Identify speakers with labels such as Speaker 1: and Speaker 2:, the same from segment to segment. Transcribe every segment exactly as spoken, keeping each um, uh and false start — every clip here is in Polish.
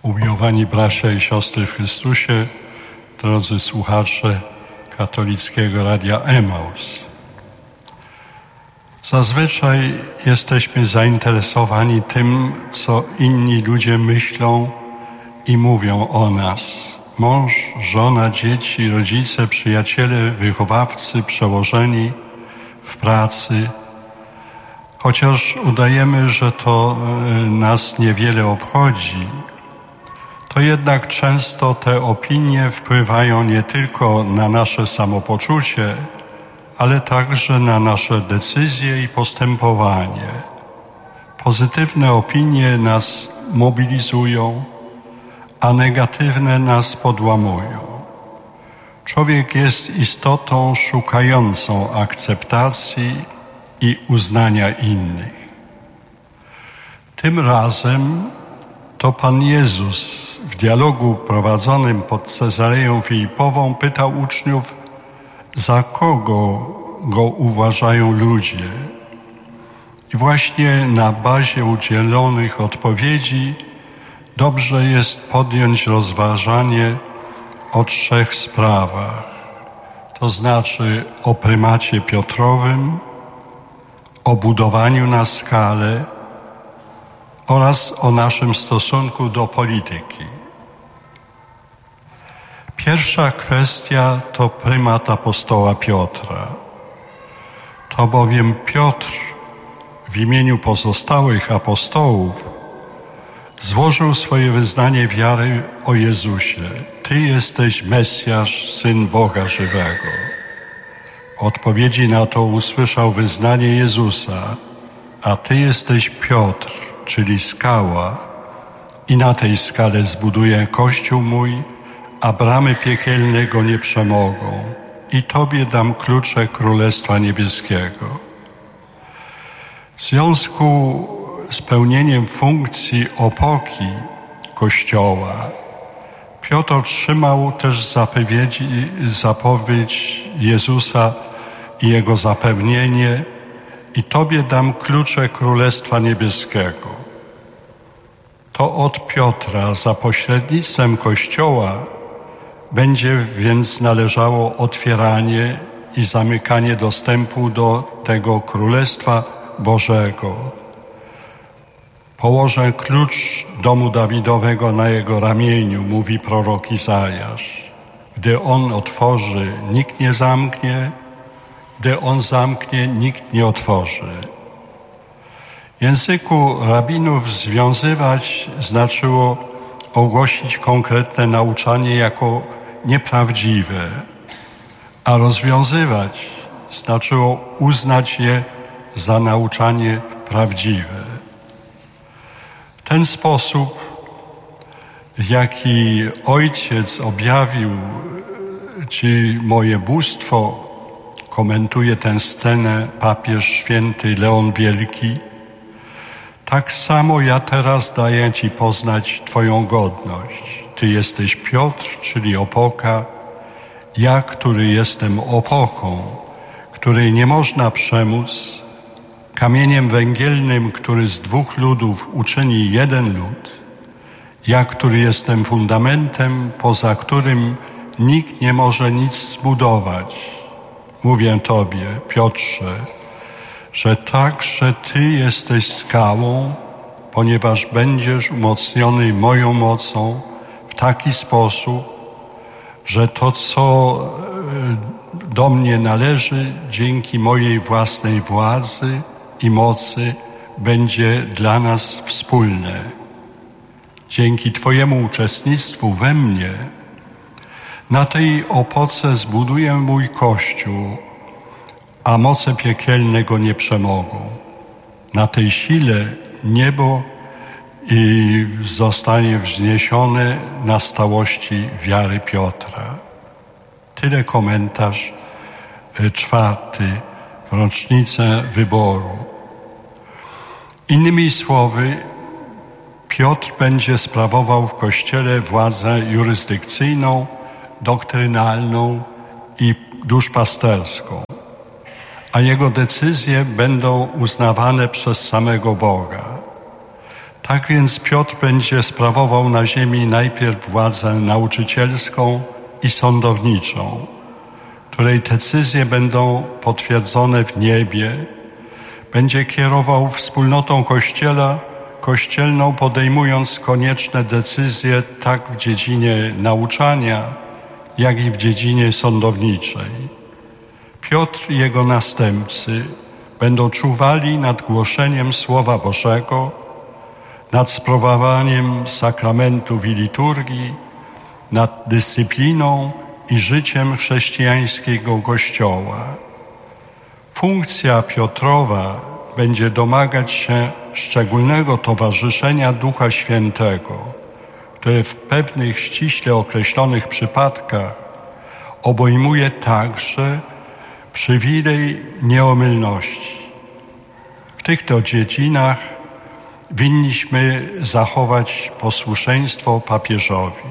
Speaker 1: Umiłowani bracia i siostry w Chrystusie, drodzy słuchacze katolickiego Radia Emaus. Zazwyczaj jesteśmy zainteresowani tym, co inni ludzie myślą i mówią o nas. Mąż, żona, dzieci, rodzice, przyjaciele, wychowawcy, przełożeni w pracy. Chociaż udajemy, że to nas niewiele obchodzi, to jednak często te opinie wpływają nie tylko na nasze samopoczucie, ale także na nasze decyzje i postępowanie. Pozytywne opinie nas mobilizują, a negatywne nas podłamują. Człowiek jest istotą szukającą akceptacji i uznania innych. Tym razem to Pan Jezus w dialogu prowadzonym pod Cezareją Filipową pytał uczniów, za kogo go uważają ludzie. I właśnie na bazie udzielonych odpowiedzi dobrze jest podjąć rozważanie o trzech sprawach. To znaczy o prymacie Piotrowym, o budowaniu na skalę oraz o naszym stosunku do polityki. Pierwsza kwestia to prymat apostoła Piotra. To bowiem Piotr w imieniu pozostałych apostołów złożył swoje wyznanie wiary o Jezusie. Ty jesteś Mesjasz, Syn Boga żywego. W odpowiedzi na to usłyszał wyznanie Jezusa, a Ty jesteś Piotr, czyli skała, i na tej skale zbuduję Kościół mój, a bramy piekielne go nie przemogą, i Tobie dam klucze Królestwa Niebieskiego. W związku z pełnieniem funkcji opoki Kościoła, Piotr otrzymał też zapowiedź, zapowiedź Jezusa i Jego zapewnienie, i Tobie dam klucze Królestwa Niebieskiego. To od Piotra za pośrednictwem Kościoła będzie więc należało otwieranie i zamykanie dostępu do tego Królestwa Bożego. Położę klucz domu Dawidowego na jego ramieniu, mówi prorok Izajasz. Gdy on otworzy, nikt nie zamknie, gdy on zamknie, nikt nie otworzy. W języku rabinów związywać znaczyło ogłosić konkretne nauczanie jako nieprawdziwe, a rozwiązywać znaczyło uznać je za nauczanie prawdziwe. W ten sposób, w jaki Ojciec objawił Ci moje bóstwo, komentuje tę scenę papież święty Leon Wielki, tak samo ja teraz daję Ci poznać Twoją godność. Ty jesteś Piotr, czyli opoka, ja, który jestem opoką, której nie można przemóc, kamieniem węgielnym, który z dwóch ludów uczyni jeden lud, ja, który jestem fundamentem, poza którym nikt nie może nic zbudować. Mówię Tobie, Piotrze, że także Ty jesteś skałą, ponieważ będziesz umocniony moją mocą w taki sposób, że to, co do mnie należy, dzięki mojej własnej władzy i mocy, będzie dla nas wspólne. Dzięki Twojemu uczestnictwu we mnie, na tej opoce zbuduję mój Kościół, a moce piekielne go nie przemogą. Na tej sile niebo i zostanie wzniesione na stałości wiary Piotra. Tyle komentarz czwarty w rocznicę wyboru. Innymi słowy, Piotr będzie sprawował w Kościele władzę jurysdykcyjną, doktrynalną i duszpasterską, a jego decyzje będą uznawane przez samego Boga. Tak więc Piotr będzie sprawował na ziemi najpierw władzę nauczycielską i sądowniczą, której decyzje będą potwierdzone w niebie. Będzie kierował wspólnotą Kościoła, kościelną, podejmując konieczne decyzje tak w dziedzinie nauczania, jak i w dziedzinie sądowniczej. Piotr i jego następcy będą czuwali nad głoszeniem Słowa Bożego, nad sprawowaniem sakramentów i liturgii, nad dyscypliną i życiem chrześcijańskiego Kościoła. Funkcja Piotrowa będzie domagać się szczególnego towarzyszenia Ducha Świętego, które w pewnych ściśle określonych przypadkach obejmuje także przywilej nieomylności. W tych to dziedzinach winniśmy zachować posłuszeństwo papieżowi.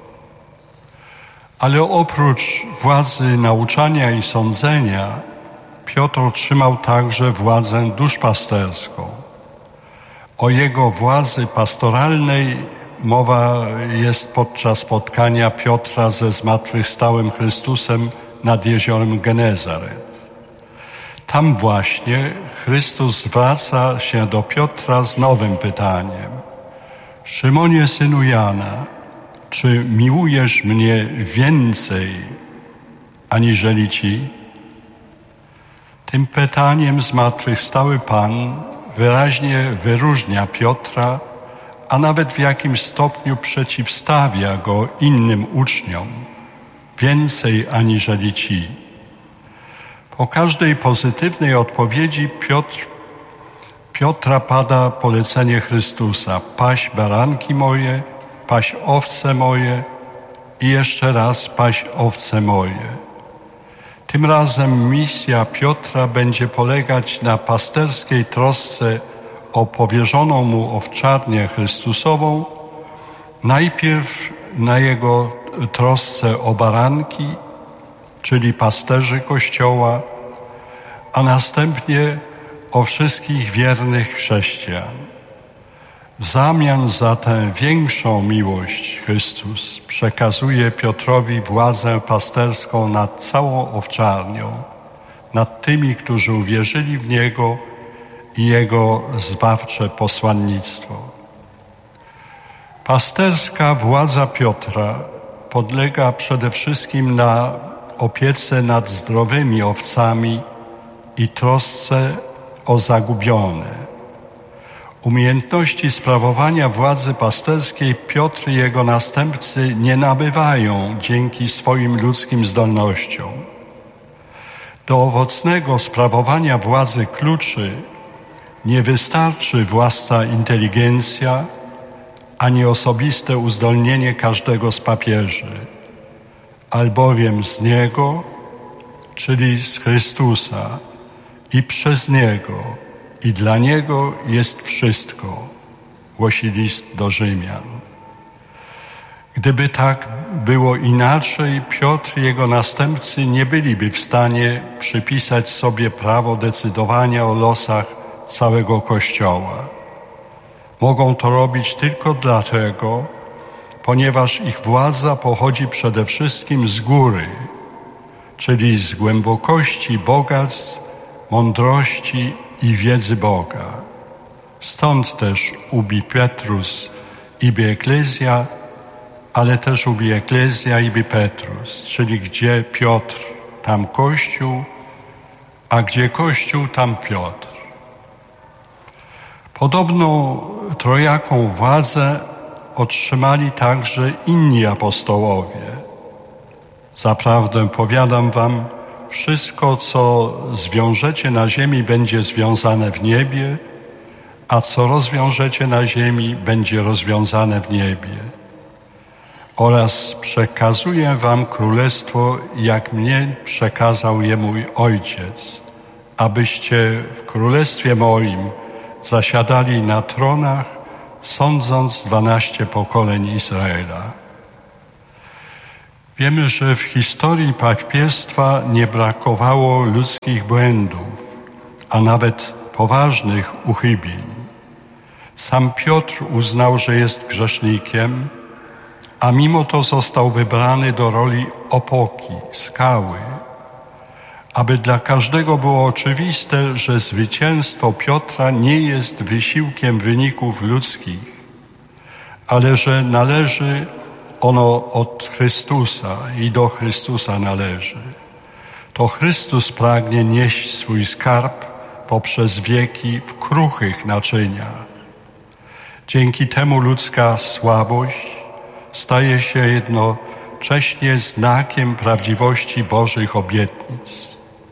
Speaker 1: Ale oprócz władzy nauczania i sądzenia, Piotr otrzymał także władzę duszpasterską. O jego władzy pastoralnej mowa jest podczas spotkania Piotra ze zmartwychwstałym Chrystusem nad jeziorem Genezaret. Tam właśnie Chrystus zwraca się do Piotra z nowym pytaniem. Szymonie, synu Jana, czy miłujesz mnie więcej aniżeli ci? Tym pytaniem zmartwychwstały Pan wyraźnie wyróżnia Piotra, a nawet w jakimś stopniu przeciwstawia go innym uczniom. Więcej aniżeli ci. Po każdej pozytywnej odpowiedzi Piotr, Piotra pada polecenie Chrystusa. Paś baranki moje, paś owce moje i jeszcze raz paś owce moje. Tym razem misja Piotra będzie polegać na pasterskiej trosce o powierzoną mu owczarnię Chrystusową, najpierw na jego trosce o baranki, czyli pasterzy Kościoła, a następnie o wszystkich wiernych chrześcijan. W zamian za tę większą miłość Chrystus przekazuje Piotrowi władzę pasterską nad całą owczarnią, nad tymi, którzy uwierzyli w Niego i Jego zbawcze posłannictwo. Pasterska władza Piotra podlega przede wszystkim na opiece nad zdrowymi owcami i trosce o zagubione. Umiejętności sprawowania władzy pasterskiej Piotr i jego następcy nie nabywają dzięki swoim ludzkim zdolnościom. Do owocnego sprawowania władzy kluczy nie wystarczy własna inteligencja ani osobiste uzdolnienie każdego z papieży, albowiem z Niego, czyli z Chrystusa i przez Niego i dla Niego jest wszystko, głosi list do Rzymian. Gdyby tak było inaczej, Piotr i jego następcy nie byliby w stanie przypisać sobie prawo decydowania o losach całego Kościoła. Mogą to robić tylko dlatego, ponieważ ich władza pochodzi przede wszystkim z góry, czyli z głębokości bogactw, mądrości i wiedzy Boga. Stąd też ubi Petrus ibi Ecclesia, ale też ubi Ecclesia ibi Petrus, czyli gdzie Piotr, tam Kościół, a gdzie Kościół, tam Piotr. Podobną trojaką władzę otrzymali także inni apostołowie. Zaprawdę powiadam wam, wszystko, co zwiążecie na ziemi, będzie związane w niebie, a co rozwiążecie na ziemi, będzie rozwiązane w niebie. Oraz przekazuję wam królestwo, jak mnie przekazał je mój Ojciec, abyście w królestwie moim zasiadali na tronach, sądząc dwanaście pokoleń Izraela. Wiemy, że w historii papieństwa nie brakowało ludzkich błędów, a nawet poważnych uchybień. Sam Piotr uznał, że jest grzesznikiem, a mimo to został wybrany do roli opoki, skały, aby dla każdego było oczywiste, że zwycięstwo Piotra nie jest wysiłkiem wyników ludzkich, ale że należy ono od Chrystusa i do Chrystusa należy. To Chrystus pragnie nieść swój skarb poprzez wieki w kruchych naczyniach. Dzięki temu ludzka słabość staje się jednocześnie znakiem prawdziwości Bożych obietnic.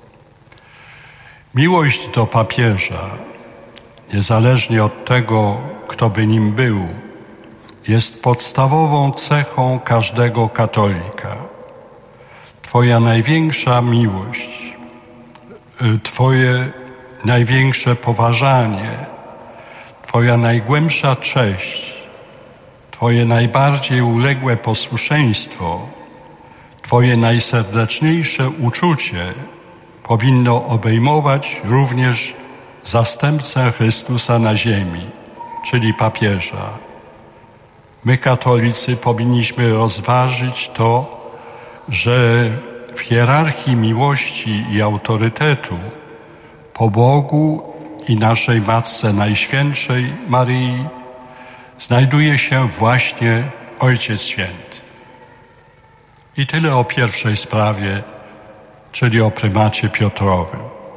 Speaker 1: Miłość do papieża, niezależnie od tego, kto by nim był, jest podstawową cechą każdego katolika. Twoja największa miłość, Twoje największe poważanie, Twoja najgłębsza cześć, Twoje najbardziej uległe posłuszeństwo, Twoje najserdeczniejsze uczucie powinno obejmować również zastępcę Chrystusa na ziemi, czyli papieża. My, katolicy, powinniśmy rozważyć to, że w hierarchii miłości i autorytetu po Bogu i naszej Matce Najświętszej Maryi znajduje się właśnie Ojciec Święty. I tyle o pierwszej sprawie, czyli o prymacie Piotrowym.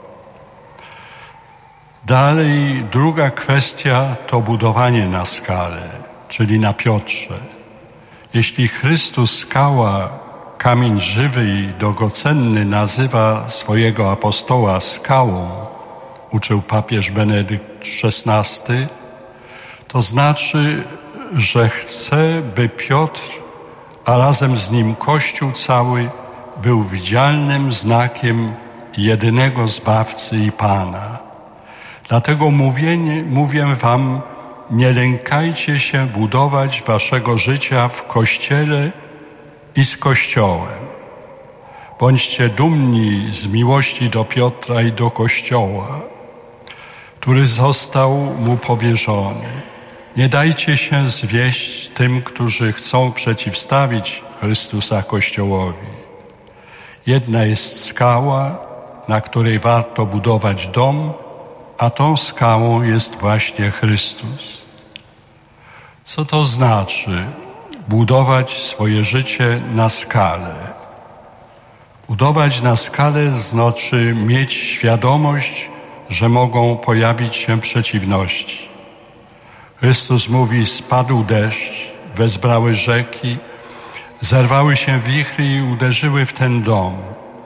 Speaker 1: Dalej druga kwestia to budowanie na skalę, czyli na Piotrze. Jeśli Chrystus, skała, kamień żywy i drogocenny, nazywa swojego apostoła skałą, uczył papież Benedykt szesnasty, to znaczy, że chce, by Piotr, a razem z nim Kościół cały, był widzialnym znakiem jedynego Zbawcy i Pana. Dlatego mówię, mówię wam, nie lękajcie się budować waszego życia w Kościele i z Kościołem. Bądźcie dumni z miłości do Piotra i do Kościoła, który został mu powierzony. Nie dajcie się zwieść tym, którzy chcą przeciwstawić Chrystusa Kościołowi. Jedna jest skała, na której warto budować dom, a tą skałą jest właśnie Chrystus. Co to znaczy budować swoje życie na skalę? Budować na skalę znaczy mieć świadomość, że mogą pojawić się przeciwności. Chrystus mówi, spadł deszcz, wezbrały rzeki, zerwały się wichry i uderzyły w ten dom.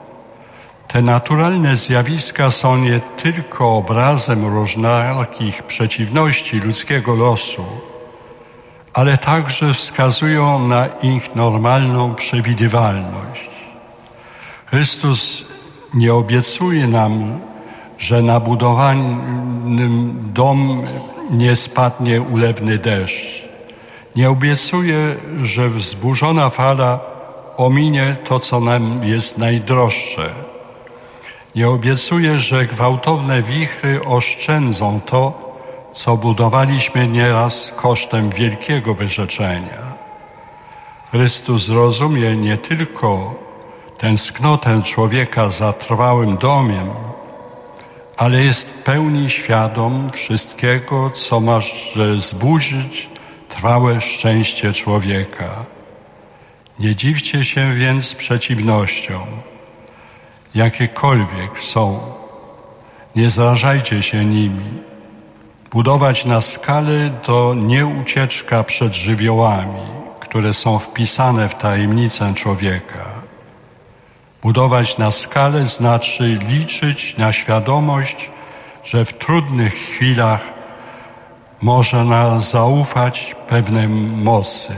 Speaker 1: Te naturalne zjawiska są nie tylko obrazem różnorakich przeciwności ludzkiego losu, ale także wskazują na ich normalną przewidywalność. Chrystus nie obiecuje nam, że na budowanym dom nie spadnie ulewny deszcz. Nie obiecuje, że wzburzona fala ominie to, co nam jest najdroższe. Nie obiecuje, że gwałtowne wichry oszczędzą to, co budowaliśmy nieraz kosztem wielkiego wyrzeczenia. Chrystus rozumie nie tylko tęsknotę człowieka za trwałym domem, ale jest w pełni świadom wszystkiego, co może zburzyć trwałe szczęście człowieka. Nie dziwcie się więc przeciwnościom, jakiekolwiek są. Nie zrażajcie się nimi. Budować na skalę to nie ucieczka przed żywiołami, które są wpisane w tajemnicę człowieka. Budować na skalę znaczy liczyć na świadomość, że w trudnych chwilach można zaufać pewnej mocy.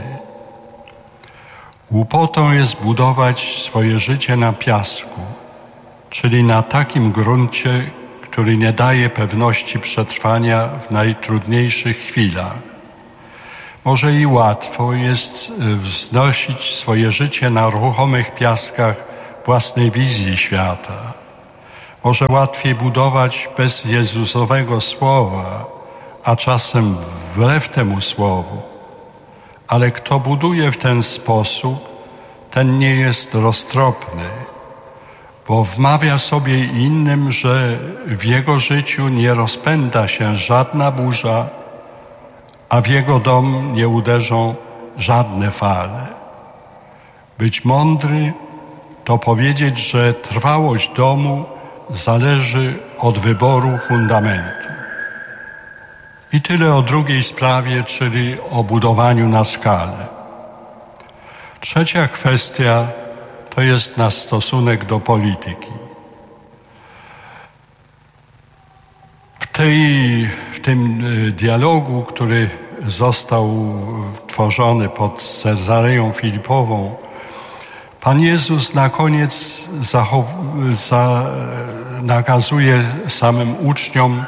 Speaker 1: Głupotą jest budować swoje życie na piasku, czyli na takim gruncie, który nie daje pewności przetrwania w najtrudniejszych chwilach. Może i łatwo jest wznosić swoje życie na ruchomych piaskach własnej wizji świata. Może łatwiej budować bez Jezusowego słowa a czasem wbrew temu słowu. Ale kto buduje w ten sposób, ten nie jest roztropny, bo wmawia sobie i innym, że w jego życiu nie rozpęta się żadna burza, a w jego dom nie uderzą żadne fale. Być mądry to powiedzieć, że trwałość domu zależy od wyboru fundamentu. I tyle o drugiej sprawie, czyli o budowaniu na skalę. Trzecia kwestia to jest nasz stosunek do polityki. W, tej, w tym dialogu, który został tworzony pod Cezareją Filipową, Pan Jezus na koniec zachow- za, nakazuje samym uczniom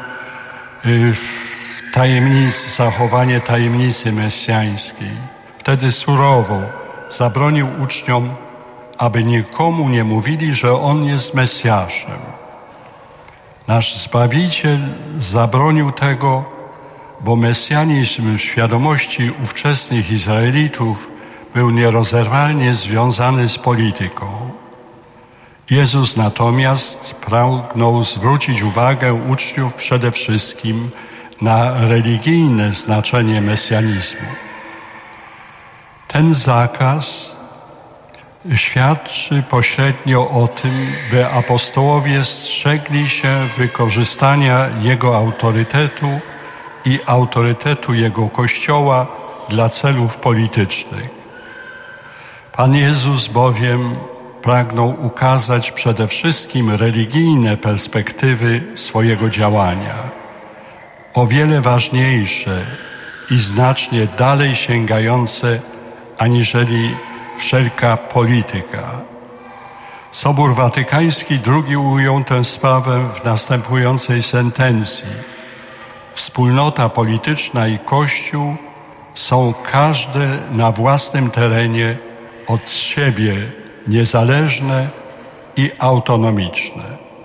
Speaker 1: tajemnic, zachowanie tajemnicy mesjańskiej. Wtedy surowo zabronił uczniom, aby nikomu nie mówili, że On jest Mesjaszem. Nasz Zbawiciel zabronił tego, bo mesjanizm w świadomości ówczesnych Izraelitów był nierozerwalnie związany z polityką. Jezus natomiast pragnął zwrócić uwagę uczniów przede wszystkim na religijne znaczenie mesjanizmu. Ten zakaz świadczy pośrednio o tym, by apostołowie strzegli się wykorzystania Jego autorytetu i autorytetu Jego Kościoła dla celów politycznych. Pan Jezus bowiem pragnął ukazać przede wszystkim religijne perspektywy swojego działania, o wiele ważniejsze i znacznie dalej sięgające aniżeli wszelka polityka. Sobór Watykański drugi ujął tę sprawę w następującej sentencji. Wspólnota polityczna i Kościół są każde na własnym terenie od siebie niezależne i autonomiczne.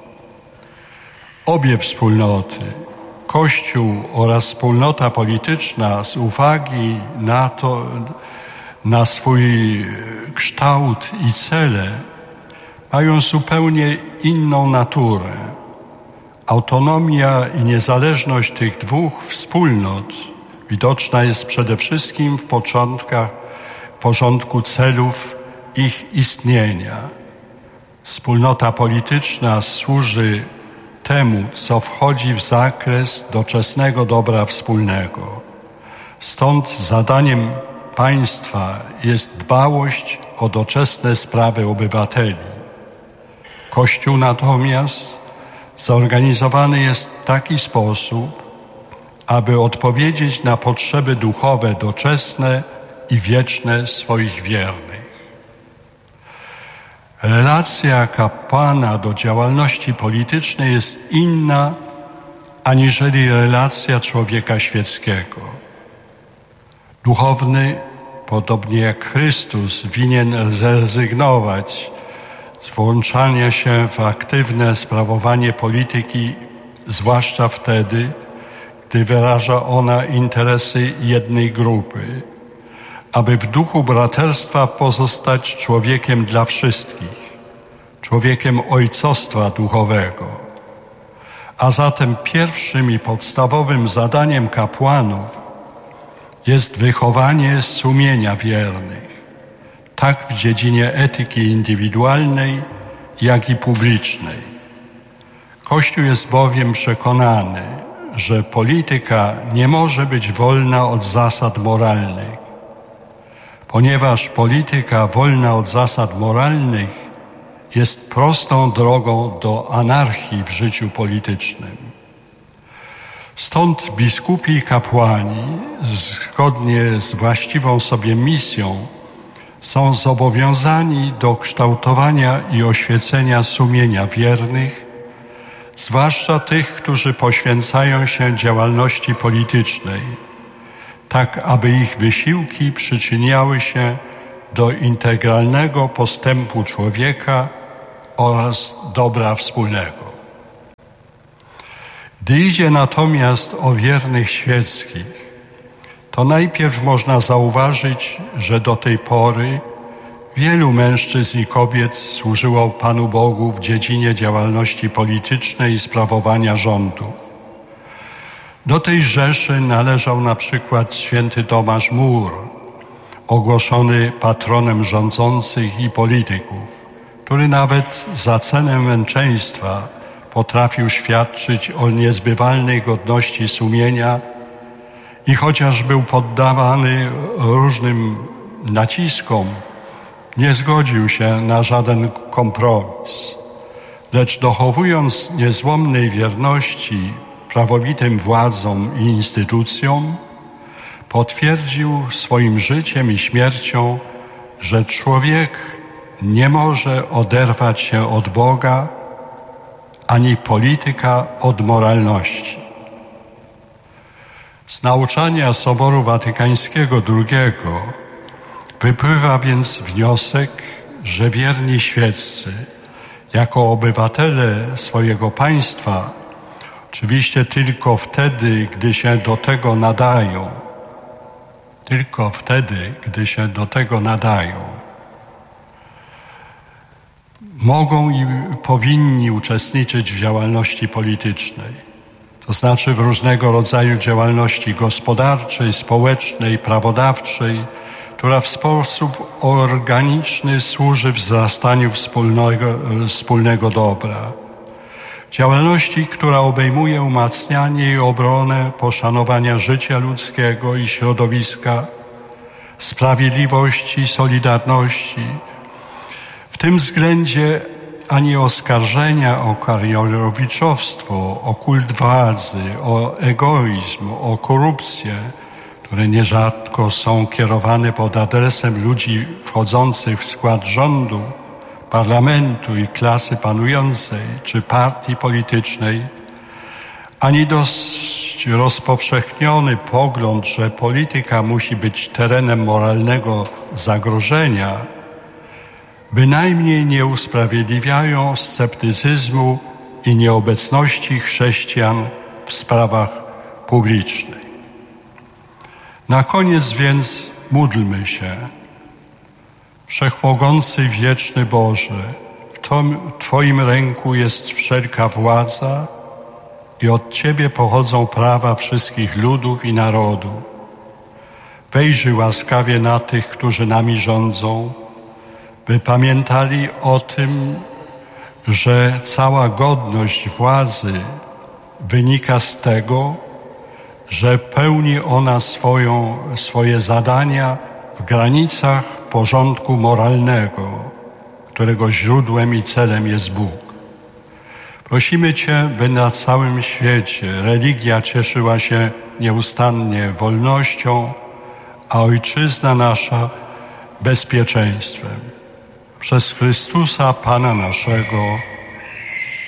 Speaker 1: Obie wspólnoty, Kościół oraz wspólnota polityczna, z uwagi na to, na swój kształt i cele, mają zupełnie inną naturę. Autonomia i niezależność tych dwóch wspólnot widoczna jest przede wszystkim w początkach, w porządku celów ich istnienia. Wspólnota polityczna służy temu, co wchodzi w zakres doczesnego dobra wspólnego. Stąd zadaniem państwa jest dbałość o doczesne sprawy obywateli. Kościół natomiast zorganizowany jest w taki sposób, aby odpowiedzieć na potrzeby duchowe doczesne i wieczne swoich wiernych. Relacja kapłana do działalności politycznej jest inna aniżeli relacja człowieka świeckiego. Duchowny, podobnie jak Chrystus, winien zrezygnować z włączania się w aktywne sprawowanie polityki, zwłaszcza wtedy, gdy wyraża ona interesy jednej grupy, aby w duchu braterstwa pozostać człowiekiem dla wszystkich, człowiekiem ojcostwa duchowego. A zatem pierwszym i podstawowym zadaniem kapłanów jest wychowanie sumienia wiernych, tak w dziedzinie etyki indywidualnej, jak i publicznej. Kościół jest bowiem przekonany, że polityka nie może być wolna od zasad moralnych, ponieważ polityka wolna od zasad moralnych jest prostą drogą do anarchii w życiu politycznym. Stąd biskupi i kapłani, zgodnie z właściwą sobie misją, są zobowiązani do kształtowania i oświecenia sumienia wiernych, zwłaszcza tych, którzy poświęcają się działalności politycznej, tak aby ich wysiłki przyczyniały się do integralnego postępu człowieka oraz dobra wspólnego. Gdy idzie natomiast o wiernych świeckich, to najpierw można zauważyć, że do tej pory wielu mężczyzn i kobiet służyło Panu Bogu w dziedzinie działalności politycznej i sprawowania rządu. Do tej rzeszy należał na przykład święty Tomasz More, ogłoszony patronem rządzących i polityków, który nawet za cenę męczeństwa potrafił świadczyć o niezbywalnej godności sumienia i chociaż był poddawany różnym naciskom, nie zgodził się na żaden kompromis, lecz dochowując niezłomnej wierności prawowitym władzom i instytucjom, potwierdził swoim życiem i śmiercią, że człowiek nie może oderwać się od Boga, ani polityka od moralności. Z nauczania Soboru Watykańskiego drugiego wypływa więc wniosek, że wierni świeccy, jako obywatele swojego państwa, oczywiście tylko wtedy, gdy się do tego nadają, tylko wtedy, gdy się do tego nadają, mogą i powinni uczestniczyć w działalności politycznej, to znaczy w różnego rodzaju działalności gospodarczej, społecznej, prawodawczej, która w sposób organiczny służy wzrastaniu wspólnego, wspólnego dobra. Działalności, która obejmuje umacnianie i obronę poszanowania życia ludzkiego i środowiska, sprawiedliwości, solidarności. W tym względzie ani oskarżenia o karierowiczostwo, o kult władzy, o egoizm, o korupcję, które nierzadko są kierowane pod adresem ludzi wchodzących w skład rządu, parlamentu i klasy panującej czy partii politycznej, ani dość rozpowszechniony pogląd, że polityka musi być terenem moralnego zagrożenia, bynajmniej nie usprawiedliwiają sceptycyzmu i nieobecności chrześcijan w sprawach publicznych. Na koniec więc módlmy się. Wszechmogący, wieczny Boże, w Twoim ręku jest wszelka władza i od Ciebie pochodzą prawa wszystkich ludów i narodów. Wejrzyj łaskawie na tych, którzy nami rządzą, by pamiętali o tym, że cała godność władzy wynika z tego, że pełni ona swoją, swoje zadania w granicach porządku moralnego, którego źródłem i celem jest Bóg. Prosimy Cię, by na całym świecie religia cieszyła się nieustannie wolnością, a Ojczyzna nasza bezpieczeństwem. Przez Chrystusa Pana naszego.